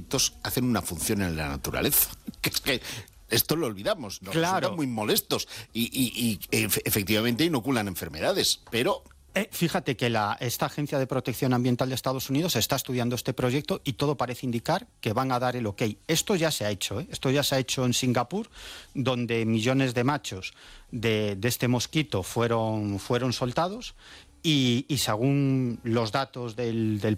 mosquitos hacen una función en la naturaleza, que es que esto lo olvidamos, nos resultan muy molestos y efectivamente inoculan enfermedades, pero... Fíjate que esta Agencia de Protección Ambiental de Estados Unidos está estudiando este proyecto y todo parece indicar que van a dar el ok. Esto ya se ha hecho, Esto ya se ha hecho en Singapur, donde millones de machos de este mosquito fueron soltados. Y según los datos de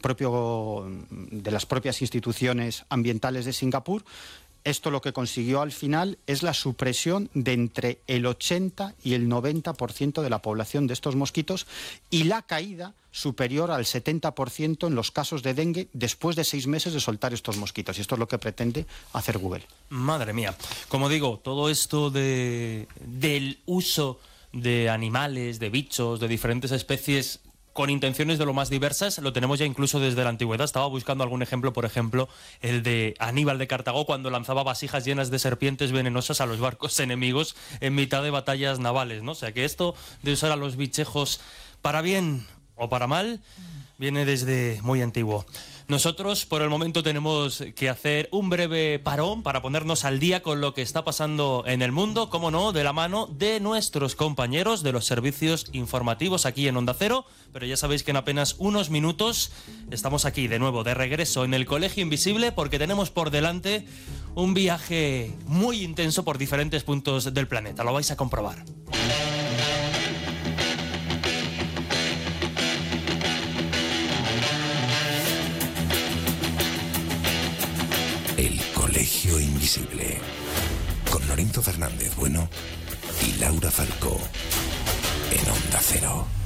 las propias instituciones ambientales de Singapur, esto lo que consiguió al final es la supresión de entre el 80 y el 90% de la población de estos mosquitos y la caída superior al 70% en los casos de dengue después de 6 meses de soltar estos mosquitos. Y esto es lo que pretende hacer Google. Madre mía. Como digo, todo esto del uso de animales, de bichos, de diferentes especies con intenciones de lo más diversas, lo tenemos ya incluso desde la antigüedad. Estaba buscando algún ejemplo, por ejemplo, el de Aníbal de Cartago, cuando lanzaba vasijas llenas de serpientes venenosas a los barcos enemigos en mitad de batallas navales, ¿no? O sea que esto de usar a los bichejos para bien o para mal viene desde muy antiguo. Nosotros, por el momento, tenemos que hacer un breve parón para ponernos al día con lo que está pasando en el mundo, cómo no, de la mano de nuestros compañeros de los servicios informativos aquí en Onda Cero. Pero ya sabéis que en apenas unos minutos estamos aquí de nuevo, de regreso en el Colegio Invisible, porque tenemos por delante un viaje muy intenso por diferentes puntos del planeta. Lo vais a comprobar. Colegio Invisible, con Lorenzo Fernández Bueno y Laura Falcó, en Onda Cero.